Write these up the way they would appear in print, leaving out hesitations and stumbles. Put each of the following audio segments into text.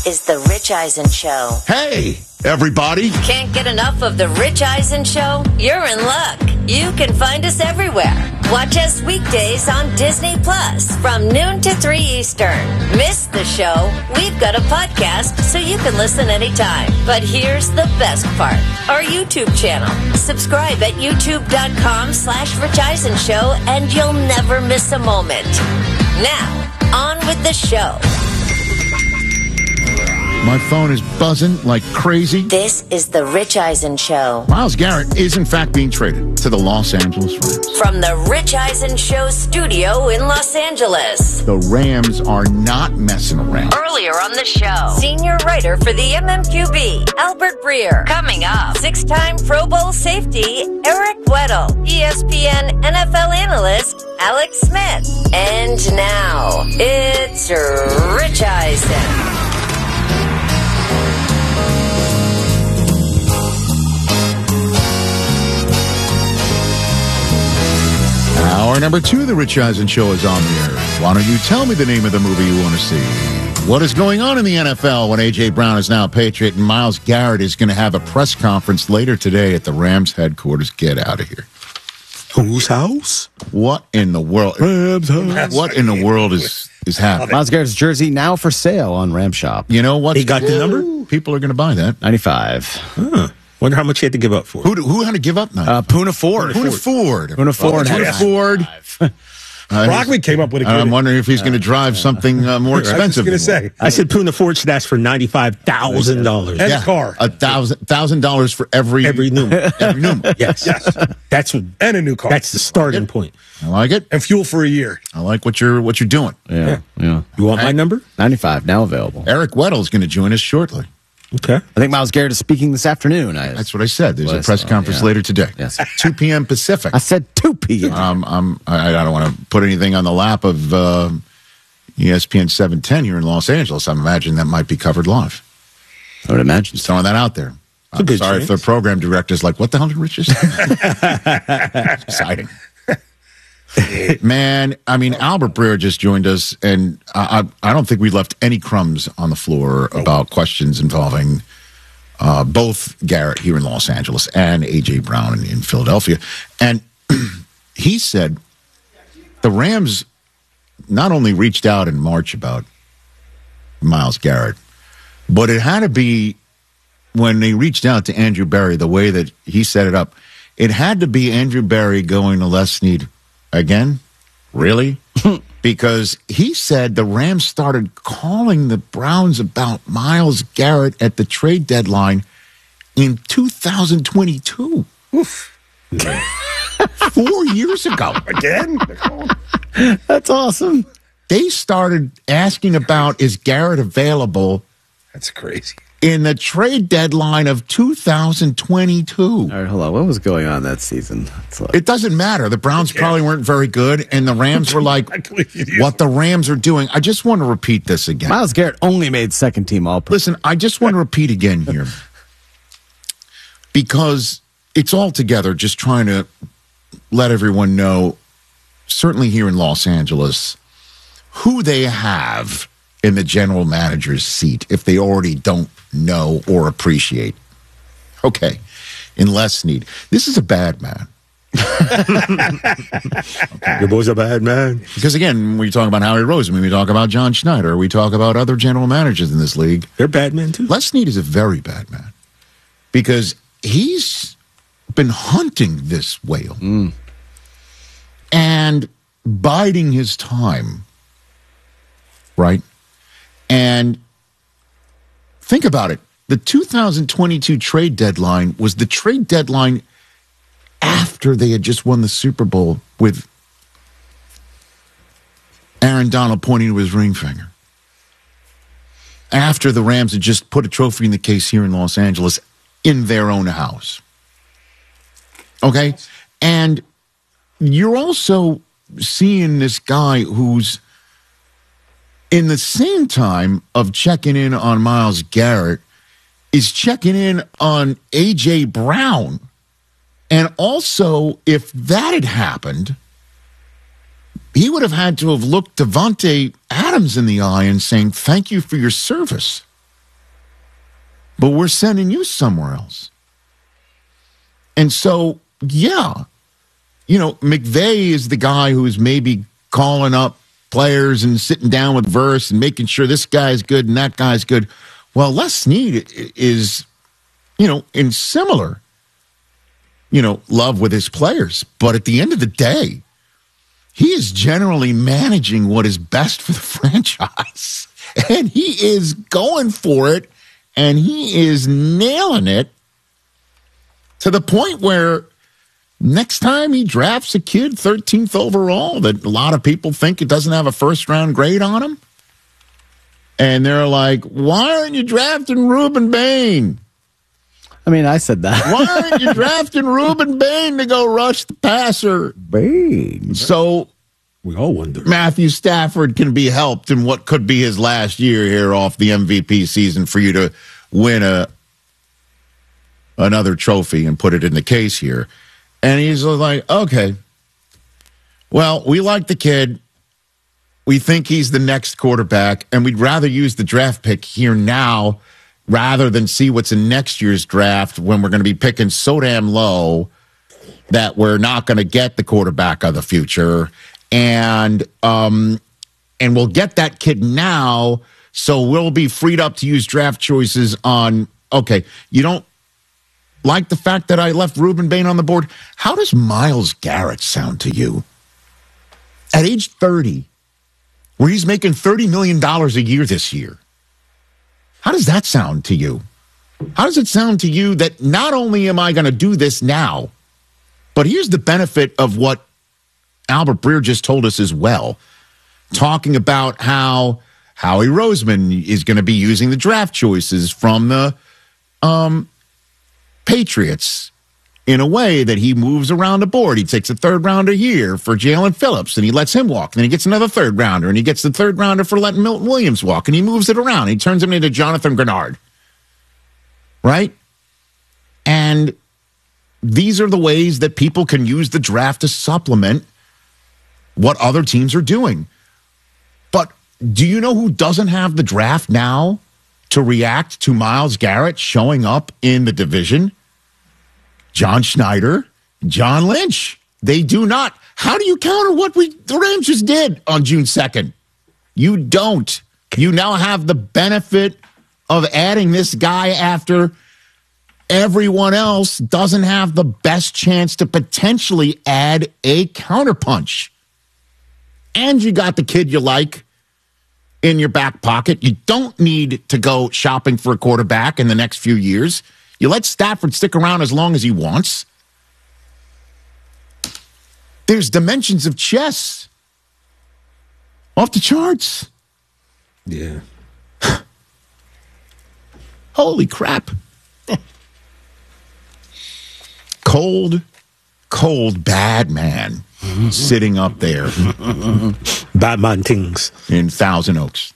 is The Rich Eisen Show. Hey, everybody. Can't get enough of The Rich Eisen Show? You're in luck. You can find us everywhere. Watch us weekdays on Disney Plus from noon to 3 Eastern. Miss the show? We've got a podcast so you can listen anytime. But here's the best part. Our YouTube channel. Subscribe at youtube.com/Rich Eisen Show and you'll never miss a moment. Now, on with the show. My phone is buzzing like crazy. This is The Rich Eisen Show. Myles Garrett is, in fact, being traded to the Los Angeles Rams. From The Rich Eisen Show studio in Los Angeles. The Rams are not messing around. Earlier on the show, senior writer for the MMQB, Albert Breer. Coming up, 6-time Pro Bowl safety, Eric Weddle. ESPN NFL analyst, Alex Smith. And now, it's Rich Eisen. Hour number 2 of the Rich Eisen Show is on the air. Why don't you tell me the name of the movie you want to see? What is going on in the NFL when A.J. Brown is now a Patriot and Myles Garrett is going to have a press conference later today at the Rams headquarters? Get out of here. Whose house? What in the world? Rams house. What in the world is happening? Myles Garrett's jersey now for sale on Ram Shop. You know what? He got the number? People are going to buy that. 95. Huh. Wonder how much he had to give up for. Who had to give up now? Puna Ford. Puna Ford. Puna Ford. Puna Ford. Brockman came up with a good. I'm wondering if he's going to drive something more expensive. I was going to say. I said Puna Ford should ask for $95,000. And a car. $1,000 for every Newman. Every Newman. Yes. That's what. And a new car. That's the starting point. I like it. And fuel for a year. I like what you're doing. Yeah. You want my number? 95 now available. Eric Weddle is going to join us shortly. Okay. I think Myles Garrett is speaking this afternoon. That's what I said. There's a press conference later today. Yes. 2 p.m. Pacific. I said 2 p.m. I don't want to put anything on the lap of ESPN 710 here in Los Angeles. I'm imagining that might be covered live. I would imagine. Just throwing that out there. I'm good sorry chance. if the program director's like, what the hell did Rich just say? Exciting. Man, I mean, Albert Breer just joined us, and I don't think we left any crumbs on the floor about questions involving both Garrett here in Los Angeles and A.J. Brown in Philadelphia. And he said the Rams not only reached out in March about Myles Garrett, but it had to be when they reached out to Andrew Berry, the way that he set it up, it had to be Andrew Berry going to Les Snead. Again? Really? Because he said the Rams started calling the Browns about Myles Garrett at the trade deadline in 2022. Oof. 4 years ago. Again? That's awesome. They started asking about, is Garrett available? That's crazy. In the trade deadline of 2022. All right, hold on. What was going on that season? It doesn't matter. The Browns probably weren't very good, and the Rams were like, what the Rams are doing. I just want to repeat this again. Myles Garrett only made second team All-Pro. Listen, I just want to repeat again here. Because it's all together, just trying to let everyone know, certainly here in Los Angeles, who they have in the general manager's seat if they already don't know or appreciate. Okay, in Les Snead. This is a bad man. Your boy's a bad man. Because again, we talk about Howie Roseman, we talk about John Schneider, we talk about other general managers in this league. They're bad men too. Les Snead is a very bad man. Because he's been hunting this whale. And biding his time. Right? And think about it. The 2022 trade deadline was the trade deadline after they had just won the Super Bowl with Aaron Donald pointing to his ring finger. After the Rams had just put a trophy in the case here in Los Angeles in their own house. Okay? And you're also seeing this guy who's in the same time of checking in on Myles Garrett, is checking in on A.J. Brown. And also, if that had happened, he would have had to have looked Davante Adams in the eye and saying, thank you for your service. but we're sending you somewhere else. And so, yeah, McVay is the guy who's maybe calling up players and sitting down with Verse and making sure this guy's good and that guy's good. Well, Les Snead is, in similar, love with his players. But at the end of the day, he is generally managing what is best for the franchise. And he is going for it, and he is nailing it to the point where next time he drafts a kid 13th overall that a lot of people think it doesn't have a first-round grade on him, and they're like, why aren't you drafting Reuben Bain? I mean, I said that. Why aren't you drafting Reuben Bain to go rush the passer? Bain. So we all wonder. Matthew Stafford can be helped in what could be his last year here off the MVP season for you to win another trophy and put it in the case here. And he's like, okay, well, we like the kid. We think he's the next quarterback, and we'd rather use the draft pick here now rather than see what's in next year's draft when we're going to be picking so damn low that we're not going to get the quarterback of the future. And we'll get that kid now, so we'll be freed up to use draft choices on, okay, you don't like the fact that I left Reuben Bain on the board? How does Myles Garrett sound to you? At age 30, where he's making $30 million a year this year. How does that sound to you? How does it sound to you that not only am I going to do this now, but here's the benefit of what Albert Breer just told us as well, talking about how Howie Roseman is going to be using the draft choices from the Patriots in a way that he moves around the board. He takes a third rounder here for Jalen Phillips, and he lets him walk. Then he gets another third rounder, and he gets the third rounder for letting Milton Williams walk, and he moves it around. He turns him into Jonathan Grenard. Right? And these are the ways that people can use the draft to supplement what other teams are doing. But do you know who doesn't have the draft now to react to Myles Garrett showing up in the division? John Schneider, John Lynch. They do not. How do you counter what the Rams just did on June 2nd? You don't. You now have the benefit of adding this guy after everyone else doesn't have the best chance to potentially add a counterpunch. And you got the kid you like in your back pocket. You don't need to go shopping for a quarterback in the next few years. You let Stafford stick around as long as he wants. There's dimensions of chess off the charts. Yeah. Holy crap. Cold, bad man sitting up there. Batman things. In Thousand Oaks.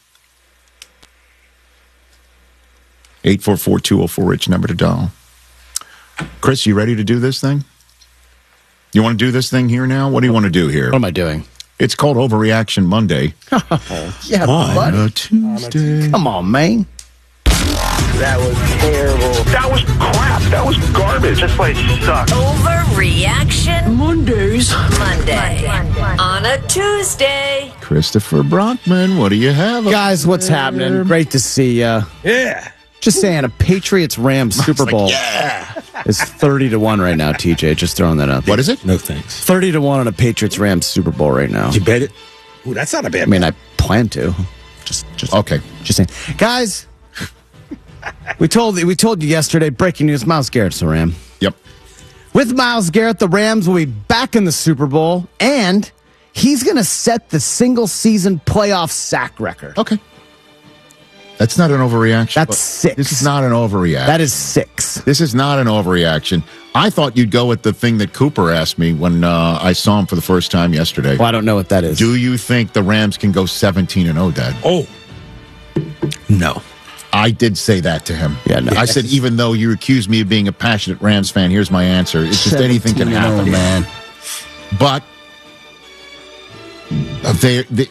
844-204-RICH, number to dial. Chris, you ready to do this thing? You want to do this thing here now? What do you want to do here? What am I doing? It's called Overreaction Monday. Yeah, on a Tuesday. Come on, man. That was terrible. That was crap. That was garbage. This place sucks. Overreaction Mondays. Monday. On a Tuesday. Christopher Brockman, what do you have? Guys, what's happening? Great to see you. Yeah. Just saying, a Patriots-Rams Super Bowl is 30-1 right now, TJ. Just throwing that out there. What is it? No thanks. 30-1 on a Patriots-Rams Super Bowl right now. Did you bet it? Ooh, that's not a bad I mean, I plan to. Just Okay. Just saying. Guys, we told you yesterday, breaking news, Myles Garrett's a Ram. Yep. With Myles Garrett, the Rams will be back in the Super Bowl, and he's going to set the single-season playoff sack record. Okay. That's not an overreaction. That's 6. This is not an overreaction. That is 6. This is not an overreaction. I thought you'd go with the thing that Cooper asked me when I saw him for the first time yesterday. Well, I don't know what that is. Do you think the Rams can go 17-0, Dad? Oh. No. I did say that to him. Yeah, no. I said, even though you accuse me of being a passionate Rams fan, here's my answer. It's just anything can happen, man. But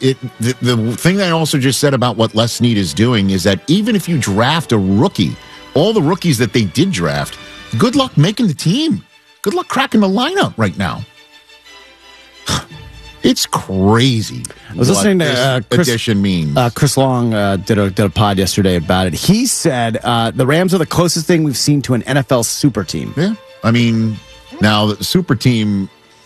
the thing that I also just said about what Les Snead is doing is that even if you draft a rookie all the rookies that they did draft, good luck making the team. Good luck cracking the lineup right now. It's crazy. I was listening to this addition means. Chris Long did a pod yesterday about it. He said the Rams are the closest thing we've seen to an NFL super team. Yeah. I mean, now the super team,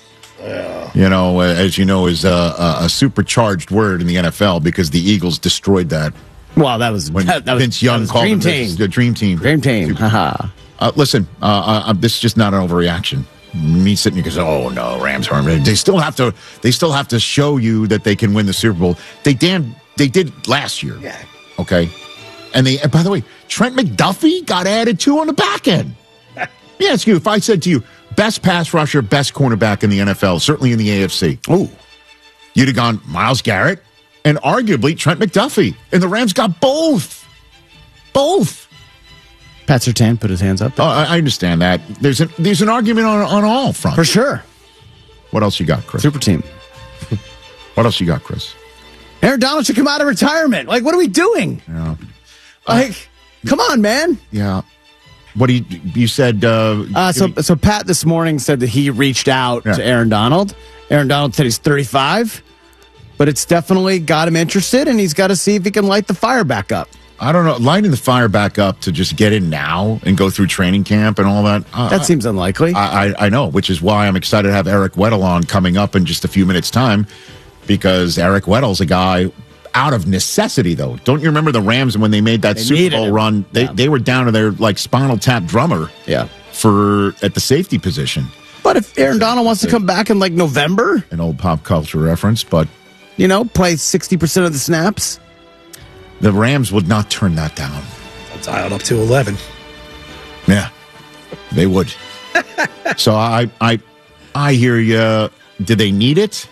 you know, as you know, is a supercharged word in the NFL because the Eagles destroyed that. Well, that was when that Vince Young was called Dream them Team. the Dream Team. Dream Team. Haha. Listen, this is just not an overreaction. Me sitting here goes, oh no, Rams aren't ready. They still have to show you that they can win the Super Bowl. They did last year. Yeah. Okay. And by the way, Trent McDuffie got added to on the back end. Yeah, it's you. If I said to you, best pass rusher, best cornerback in the NFL, certainly in the AFC. Oh. You'd have gone Myles Garrett and arguably Trent McDuffie. And the Rams got both. Both. Pat Surtain put his hands up. Oh, I understand that. There's an argument on all fronts. For sure. What else you got, Chris? Super team. What else you got, Chris? Aaron Donald should come out of retirement. Like, what are we doing? Yeah. Like, come on, man. Yeah. What you said? So Pat this morning said that he reached out to Aaron Donald. Aaron Donald said he's 35, but it's definitely got him interested, and he's got to see if he can light the fire back up. I don't know, lighting the fire back up to just get in now and go through training camp and all that. That seems unlikely. I know, which is why I'm excited to have Eric Weddle on coming up in just a few minutes' time, because Eric Weddle's a guy out of necessity, though. Don't you remember the Rams when they made that Super Bowl run? They were down to their like spinal tap drummer. Yeah. At the safety position. But if Aaron Donald wants to come back in like November, an old pop culture reference, but play 60% of the snaps. The Rams would not turn that down. It's dialed up to 11. Yeah, they would. So I hear you. Do they need it?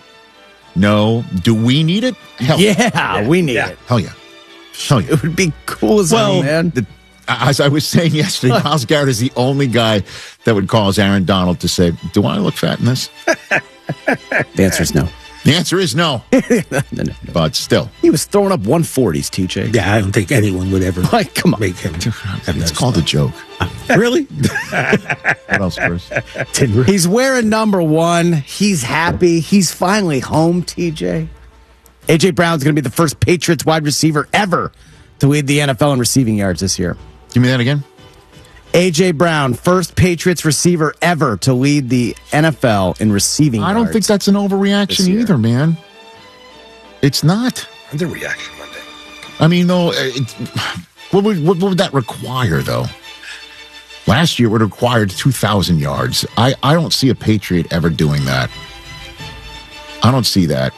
No. Do we need it? Hell yeah, we need it. Hell yeah. Hell yeah. It would be cool as hell, man. As I was saying yesterday, Myles Garrett is the only guy that would cause Aaron Donald to say, do I look fat in this? The answer is no. The answer is no. No. But still. He was throwing up 140s, TJ. Yeah, I don't think anyone would ever come on. make him. It's called a joke. Really? What else, Chris? He's wearing number 1. He's happy. He's finally home, TJ. A.J. Brown's going to be the first Patriots wide receiver ever to lead the NFL in receiving yards this year. Give me that again. A.J. Brown, first Patriots receiver ever to lead the NFL in receiving yards. I don't think that's an overreaction either, man. It's not. Underreaction Monday. I mean, though, what would that require, though? Last year, it would have required 2,000 yards. I don't see a Patriot ever doing that. I don't see that.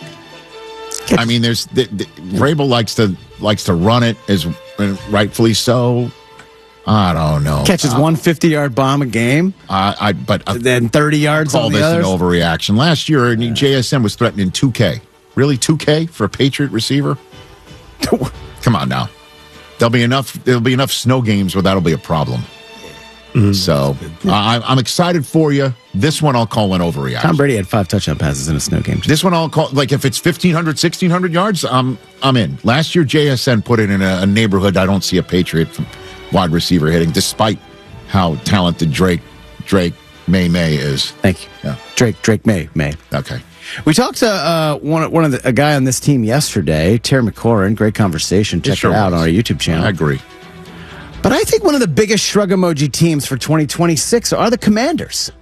I mean, there's Vrabel likes to run it, as rightfully so. I don't know. Catches 150-yard bomb a game. But then 30 yards on the others. Call this an overreaction. Last year, JSN was threatening 2K. Really, 2K for a Patriot receiver? Come on now. There'll be enough snow games where that'll be a problem. Mm-hmm. So I'm excited for you. This one I'll call an overreaction. Tom Brady had 5 touchdown passes in a snow game. This one I'll call, like, if it's 1,500, 1,600 yards, I'm in. Last year, JSN put it in a neighborhood I don't see a Patriot wide receiver hitting, despite how talented Drake May is. Thank you. Yeah. Drake May. Okay. We talked to a guy on this team yesterday, Terry McLaurin. Great conversation. Check it out on our YouTube channel. I agree. But I think one of the biggest shrug emoji teams for 2026 are the Commanders.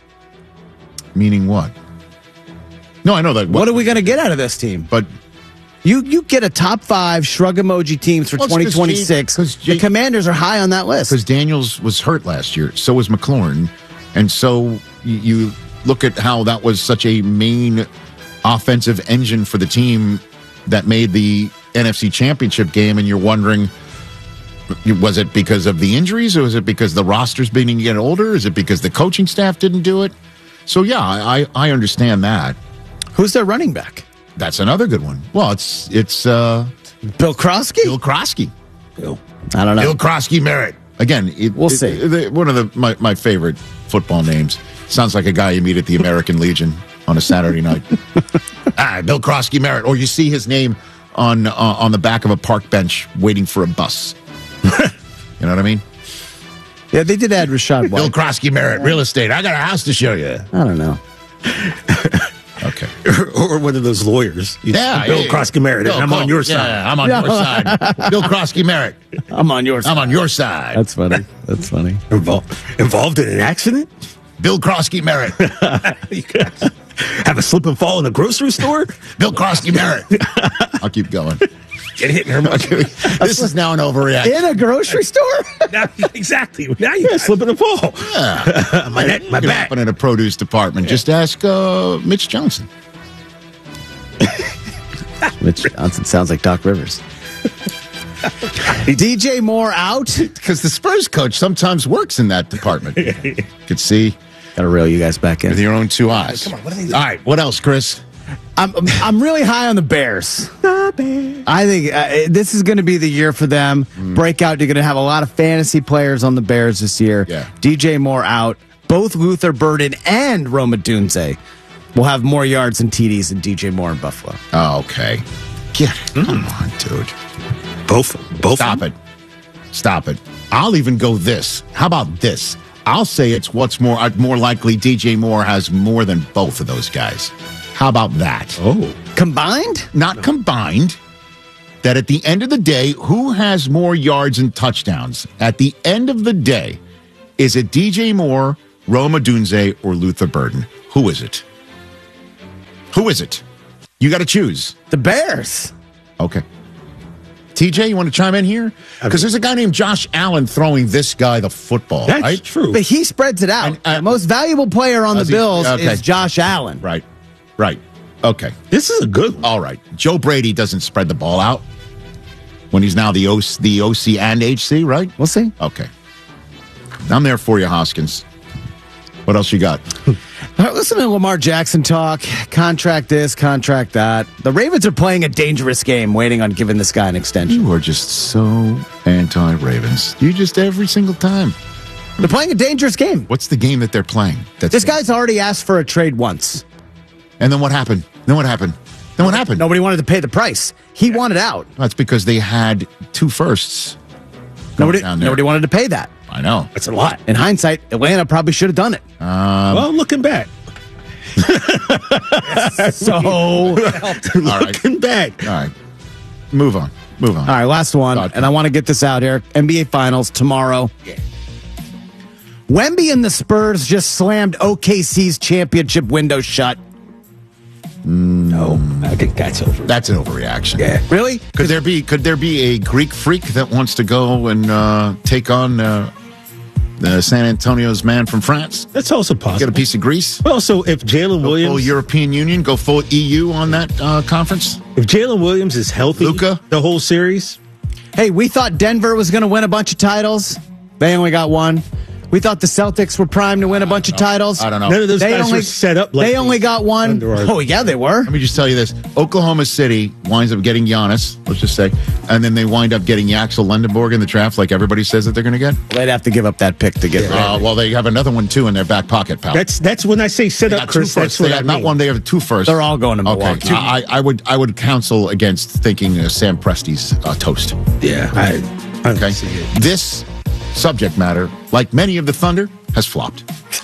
Meaning what? No, I know that. What are we going to get out of this team? But you get a top 5 shrug emoji teams for 2026. The Commanders are high on that list. Because Daniels was hurt last year. So was McLaurin. And so you look at how that was such a main offensive engine for the team that made the NFC Championship game, and you're wondering, was it because of the injuries, or was it because the roster's beginning to get older? Is it because the coaching staff didn't do it? So, yeah, I understand that. Who's their running back? That's another good one. Well, it's Bill Krosky? Bill Krosky. I don't know. Bill Krosky Merritt. Again, we'll see. One of my favorite football names. Sounds like a guy you meet at the American Legion on a Saturday night. Bill Krosky Merritt. Or you see his name on the back of a park bench waiting for a bus. know what I mean? Yeah, they did add Rashad Bill White. Krosky Merritt, real estate. I got a house to show you. I don't know. Okay. or one of those lawyers. Yeah. Bill Krosky Merritt. Bill, I'm on your side. Yeah, I'm on your side. Bill Krosky Merritt. I'm on yours. I'm on your side. That's funny. That's funny. Involved in an accident? Bill Krosky Merritt. You guys have a slip and fall in a grocery store? Bill Krosky Merritt. I'll keep going. Get hit in her mouth. This is now an overreaction. In a grocery store? Exactly. Now you got slip and fall. Yeah. my neck, my It could back. happen in a produce department. Just ask Mitch Johnson. Mitch Johnson sounds like Doc Rivers. DJ Moore out. Because the Spurs coach sometimes works in that department. You could see Got to reel you guys back in. with your own two eyes. Come on, what are they doing? All right, what else, Chris? I'm really high on the Bears. I think this is going to be the year for them. Breakout. You're going to have a lot of fantasy players on the Bears this year. Yeah. DJ Moore out. Both Luther Burden and Roma Dunze will have more yards and TDs than DJ Moore in Buffalo. Oh, okay. Come on, dude. Both. Stop it. I'll even go this. How about this? I'll say it's what's more likely DJ Moore has more than both of those guys. How about that? Oh. Combined? Not combined. That at the end of the day, who has more yards and touchdowns? At the end of the day, is it DJ Moore, Roma Dunze, or Luther Burden? Who is it? Who is it? You got to choose. The Bears. Okay. TJ, you want to chime in here? Because there's a guy named Josh Allen throwing this guy the football, That's right? true. But he spreads it out. And, the most valuable player on the Does he? Bills Okay. is Josh Allen. Right. Okay. This is a good one. All right. Joe Brady doesn't spread the ball out when he's now the OC and HC, right? We'll see. Okay. I'm there for you, Hoskins. What else you got? All right, listen to Lamar Jackson talk. Contract this, contract that. The Ravens are playing a dangerous game, waiting on giving this guy an extension. You are just so anti-Ravens. You just every single time. They're playing a dangerous game. What's the game that they're playing? This guy's already asked for a trade once. And then what happened? Then what happened? Nobody wanted to pay the price. He wanted out. That's because they had 2 firsts. Nobody down there. wanted to pay that. I know. That's a lot. In hindsight, Atlanta probably should have done it. Well, looking back. So, All right. Looking back. All right. Move on. all right, last one. God. And I want to get this out here. NBA Finals tomorrow. Wemby and the Spurs just slammed OKC's championship window shut. No, I think that's over. That's an overreaction. Yeah. Really? Could there be a Greek freak that wants to go and take on the San Antonio's man from France? That's also Get possible. a piece of Greece? Well, so if Jalen Go full Williams, European Union? Go full EU on that conference? if Jalen Williams is healthy, Luka? the whole series. Hey, we thought Denver was going to win a bunch of titles. They only got one. We thought the Celtics were primed to win a bunch of titles. I don't know. None of those They guys only were set up. Like they only got one. Under our- Oh yeah, they were. Let me just tell you this. Oklahoma City winds up getting Giannis, let's just say, and then they wind up getting Yaxel Lendenborg in the draft like everybody says that they're going to get. They'd have to give up that pick to get rid of it. Well, they have another one, too, in their back pocket, pal. That's when I say set They up, got 2 Chris. firsts. That's what They I got not mean. one, they have 2 firsts. They're all going to Milwaukee. Okay. I would counsel against thinking Sam Presti's toast. Yeah, I don't Okay. see it. This subject matter, like many of the Thunder, has flopped.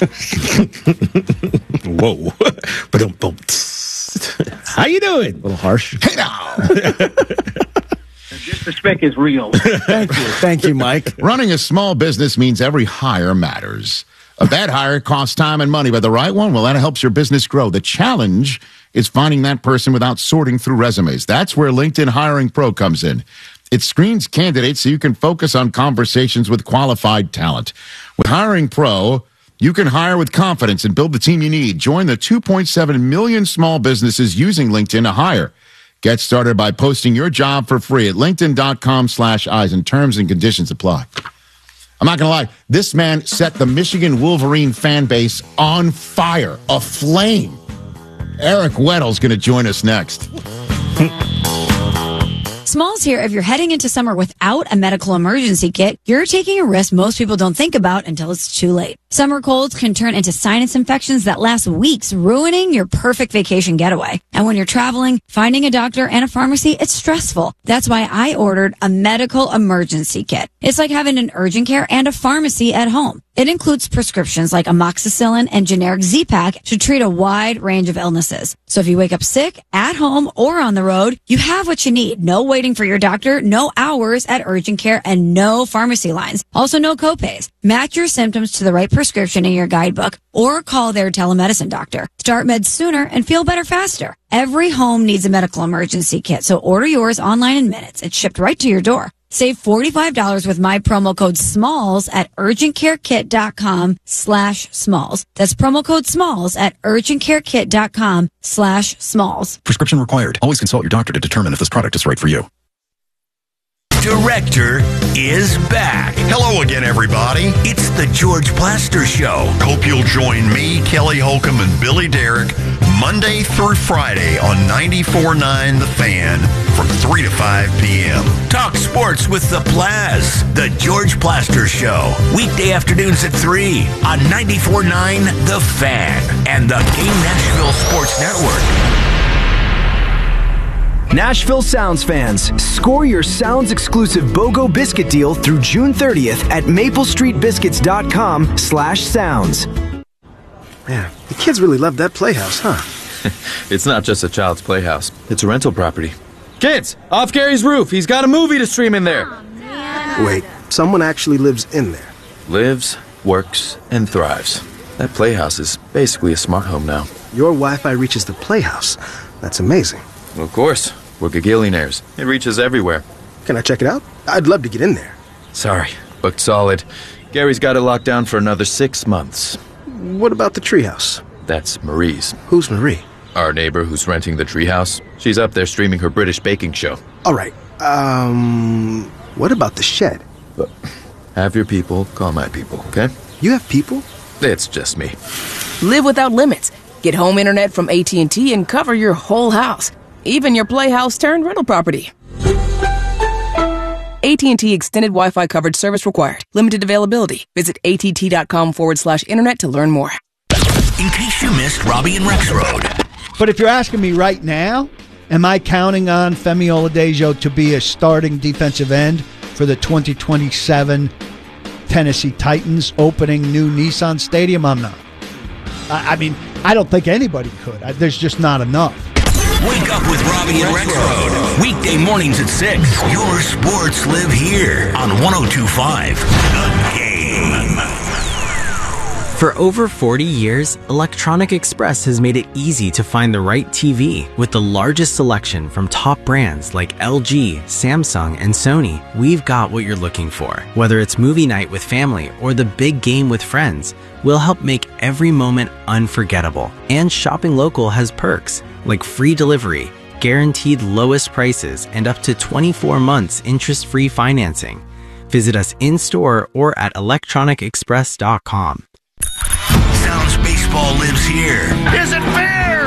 Whoa, but don't bump. How you doing? A little harsh. Hey now! Disrespect is real. Thank you, Mike. Running a small business means every hire matters. A bad hire costs time and money, but the right one, well, that helps your business grow. The challenge is finding that person without sorting through resumes. That's where LinkedIn Hiring Pro comes in. It screens candidates so you can focus on conversations with qualified talent. With Hiring Pro, you can hire with confidence and build the team you need. Join the 2.7 million small businesses using LinkedIn to hire. Get started by posting your job for free at linkedin.com/Eisen. Terms and conditions apply. I'm not going to lie. This man set the Michigan Wolverine fan base on fire, aflame. Eric Weddle's going to join us next. Smalls here, if you're heading into summer without a medical emergency kit, you're taking a risk most people don't think about until it's too late. Summer colds can turn into sinus infections that last weeks, ruining your perfect vacation getaway. And when you're traveling, finding a doctor and a pharmacy, it's stressful. That's why I ordered a medical emergency kit. It's like having an urgent care and a pharmacy at home. It includes prescriptions like amoxicillin and generic Z-Pak to treat a wide range of illnesses. So if you wake up sick, at home, or on the road, you have what you need. No waiting for your doctor, no hours at urgent care, and no pharmacy lines. Also no copays. Match your symptoms to the right prescription in your guidebook or call their telemedicine doctor. Start meds sooner and feel better faster. Every home needs a medical emergency kit, so order yours online in minutes. It's shipped right to your door. Save $45 with my promo code SMALLS at urgentcarekit.com/smalls. That's promo code SMALLS at urgentcarekit.com/smalls. Prescription required. Always consult your doctor to determine if this product is right for you. Director is back. Hello again, everybody. It's the George Plaster Show. Hope you'll join me, Kelly Holcomb, and Billy Derrick Monday through Friday on 94.9 The Fan from 3 to 5 p.m. Talk sports with the Plaz. The George Plaster Show. Weekday afternoons at 3 on 94.9 The Fan and the Game Nashville Sports Network. Nashville Sounds fans, score your Sounds exclusive BOGO biscuit deal through June 30th at maplestreetbiscuits.com/sounds. Man, the kids really love that playhouse, huh? It's not just a child's playhouse. It's a rental property. Kids, off Gary's roof. He's got a movie to stream in there. Wait, someone actually lives in there? Lives, works, and thrives. That playhouse is basically a smart home now. Your Wi-Fi reaches the playhouse. That's amazing. Of course. We're gagillionaires. It reaches everywhere. Can I check it out? I'd love to get in there. Sorry. Booked solid. Gary's got it locked down for another 6 months. What about the treehouse? That's Marie's. Who's Marie? Our neighbor who's renting the treehouse. She's up there streaming her British baking show. All right. What about the shed? But have your people call my people, okay? You have people? It's just me. Live without limits. Get home internet from AT&T and cover your whole house. Even your playhouse turned rental property. AT&T Extended Wi-Fi coverage service required. Limited availability. Visit att.com/internet to learn more. In case you missed Robbie and Rex Road. But if you're asking me right now, am I counting on Femi Oladejo to be a starting defensive end for the 2027 Tennessee Titans opening new Nissan Stadium? I'm not. I mean, I don't think anybody could. There's just not enough. Wake up with Robbie and Rex Road. Weekday mornings at 6. Your sports live here on 102.5 The Game. For over 40 years, Electronic Express has made it easy to find the right TV. With the largest selection from top brands like LG, Samsung, and Sony, we've got what you're looking for. Whether it's movie night with family or the big game with friends, we'll help make every moment unforgettable. And shopping local has perks like free delivery, guaranteed lowest prices, and up to 24 months interest-free financing. Visit us in-store or at electronicexpress.com. Sounds baseball lives here. Is it fair?